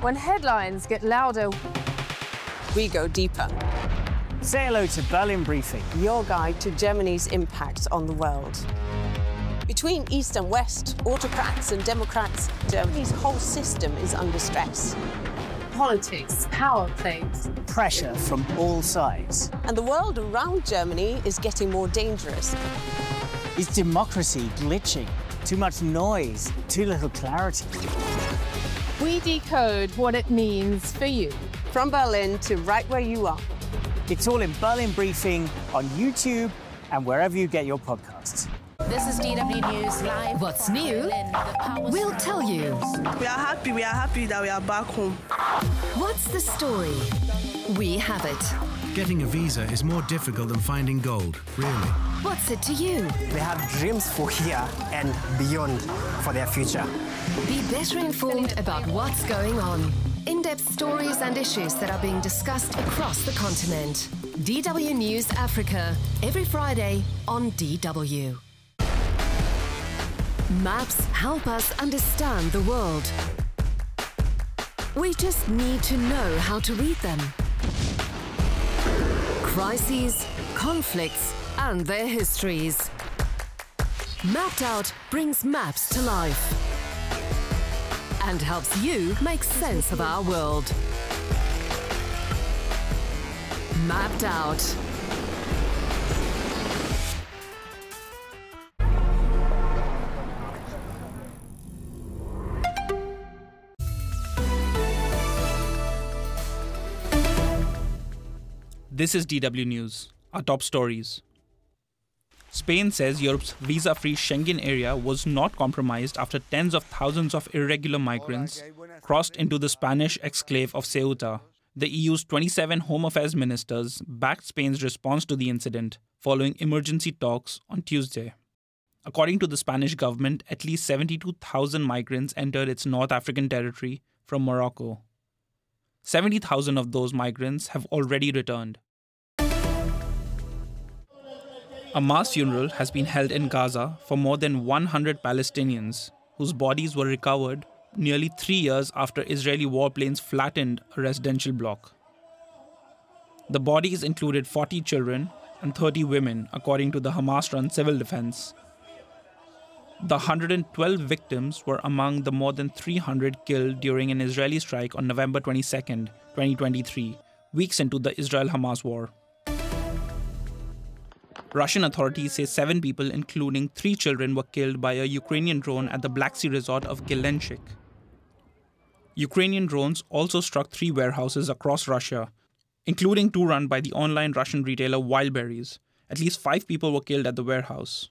When headlines get louder, we go deeper. Say hello to Berlin Briefing, your guide to Germany's impact on the world. Between East and West, autocrats and democrats, Germany's whole system is under stress. politics, power plays, pressure from all sides. And the world around Germany is getting more dangerous. Is democracy glitching? Too much noise, too little clarity. We decode what it means for you. From Berlin to right where you are. It's all in Berlin Briefing on YouTube and wherever you get your podcasts. This is DW News Live. What's new? We'll tell you. We are happy that we are back home. What's the story? We have it. Getting a visa is more difficult than finding gold, really. What's it to you? They have dreams for here and beyond for their future. Be better informed about what's going on. In-depth stories and issues that are being discussed across the continent. DW News Africa, every Friday on DW. Maps help us understand the world. We just need to know how to read them. Crises, conflicts, and their histories. Mapped Out brings maps to life and helps you make sense of our world. Mapped Out. This is DW News, our top stories. Spain says Europe's visa-free Schengen area was not compromised after tens of thousands of irregular migrants crossed into the Spanish exclave of Ceuta. The EU's 27 Home Affairs ministers backed Spain's response to the incident following emergency talks on Tuesday. According to the Spanish government, at least 72,000 migrants entered its North African territory from Morocco. 70,000 of those migrants have already returned. A mass funeral has been held in Gaza for more than 100 Palestinians, whose bodies were recovered nearly 3 years after Israeli warplanes flattened a residential block. The bodies included 40 children and 30 women, according to the Hamas-run civil defense. The 112 victims were among the more than 300 killed during an Israeli strike on November 22, 2023, weeks into the Israel-Hamas war. Russian authorities say 7 people, including 3 children, were killed by a Ukrainian drone at the Black Sea resort of Gelenchik. Ukrainian drones also struck 3 warehouses across Russia, including 2 run by the online Russian retailer Wildberries. At least 5 people were killed at the warehouse.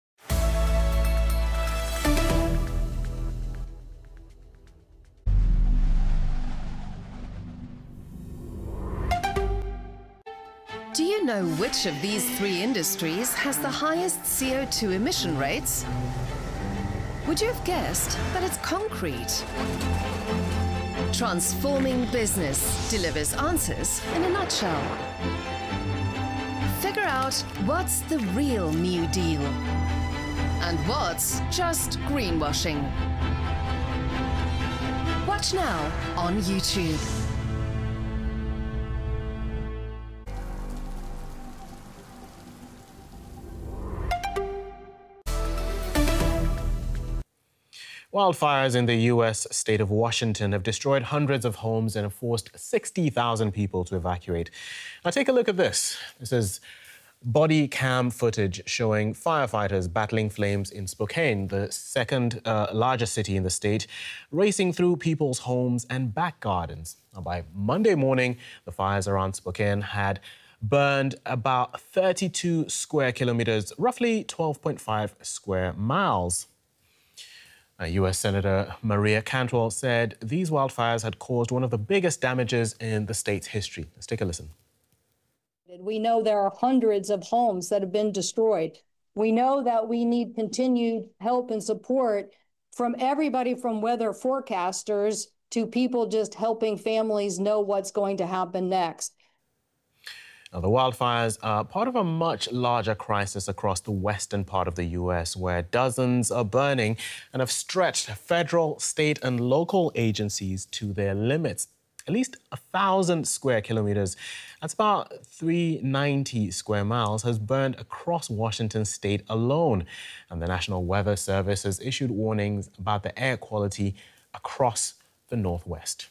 Do you know which of these 3 industries has the highest CO2 emission rates? Would you have guessed that it's concrete? Transforming business delivers answers in a nutshell. Figure out what's the real New Deal and what's just greenwashing. Watch now on YouTube. Wildfires in the U.S. state of Washington have destroyed hundreds of homes and have forced 60,000 people to evacuate. Now take a look at this. This is body cam footage showing firefighters battling flames in Spokane, the second largest city in the state, racing through people's homes and back gardens. Now, by Monday morning, the fires around Spokane had burned about 32 square kilometers, roughly 12.5 square miles. U.S. Senator Maria Cantwell said these wildfires had caused one of the biggest damages in the state's history. Let's take a listen. We know there are hundreds of homes that have been destroyed. We know that we need continued help and support from everybody, from weather forecasters to people just helping families know what's going to happen next. Now, the wildfires are part of a much larger crisis across the western part of the U.S., where dozens are burning and have stretched federal, state and local agencies to their limits. At least 1,000 square kilometers, that's about 390 square miles, has burned across Washington state alone. And the National Weather Service has issued warnings about the air quality across the Northwest.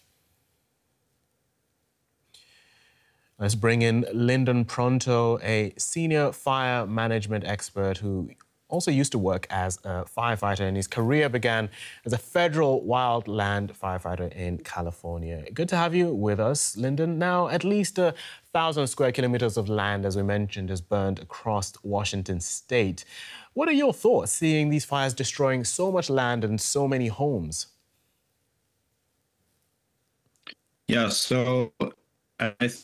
Let's bring in Lyndon Pronto, a senior fire management expert who also used to work as a firefighter, and his career began as a federal wildland firefighter in California. Good to have you with us, Lyndon. Now, at least 1,000 square kilometers of land, as we mentioned, is burned across Washington state. What are your thoughts seeing these fires destroying so much land and so many homes? Yeah, so I think,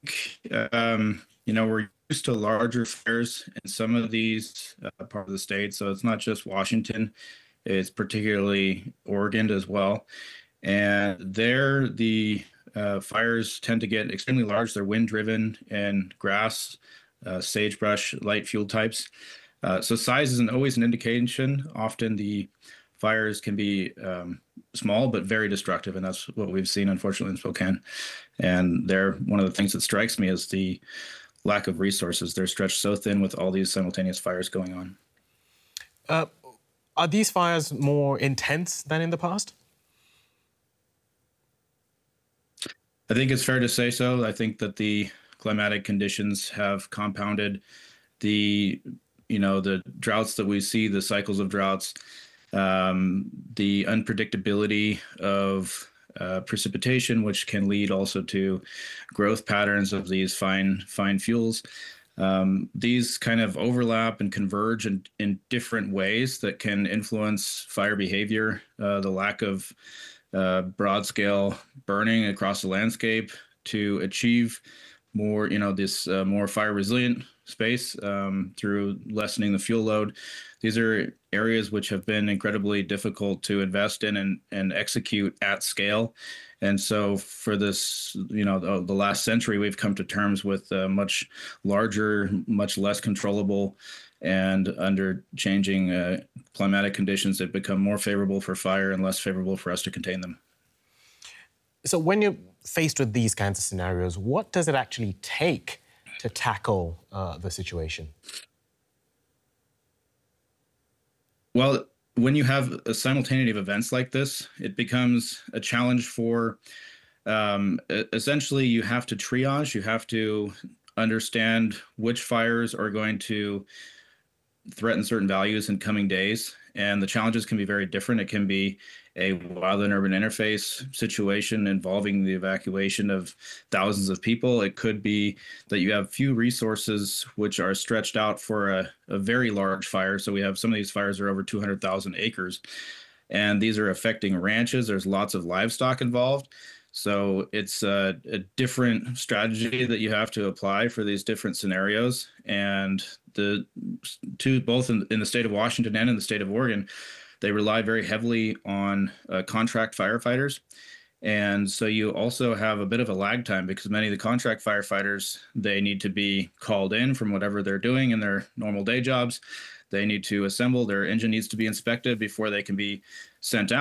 we're used to larger fires in some of these part of the state. So it's not just Washington, it's particularly Oregon as well. And there, the fires tend to get extremely large. They're wind-driven and grass, sagebrush, light fuel types. So size isn't always an indication. Often the fires can be small but very destructive, and that's what we've seen, unfortunately, in Spokane. And one of the things that strikes me is the lack of resources. They're stretched so thin with all these simultaneous fires going on. Are these fires more intense than in the past? I think it's fair to say so. I think that the climatic conditions have compounded the droughts that we see, the cycles of droughts, the unpredictability of precipitation, which can lead also to growth patterns of these fine fuels. These kind of overlap and converge in different ways that can influence fire behavior. The lack of broad-scale burning across the landscape to achieve more, this more fire-resilient space through lessening the fuel load. These are areas which have been incredibly difficult to invest in and execute at scale. And so for this, the last century, we've come to terms with much larger, much less controllable, and under changing climatic conditions that become more favorable for fire and less favorable for us to contain them. So when you're faced with these kinds of scenarios, what does it actually take to tackle the situation? Well, when you have a simultaneity of events like this, it becomes a challenge for, essentially, you have to triage, you have to understand which fires are going to threaten certain values in coming days. And the challenges can be very different. It can be a wild and urban interface situation involving the evacuation of thousands of people. It could be that you have few resources which are stretched out for a very large fire. So we have some of these fires are over 200,000 acres, and these are affecting ranches. There's lots of livestock involved. So it's a different strategy that you have to apply for these different scenarios. And the two, both in the state of Washington and in the state of Oregon, they rely very heavily on contract firefighters. And so you also have a bit of a lag time because many of the contract firefighters, they need to be called in from whatever they're doing in their normal day jobs. They need to assemble, their engine needs to be inspected before they can be sent out.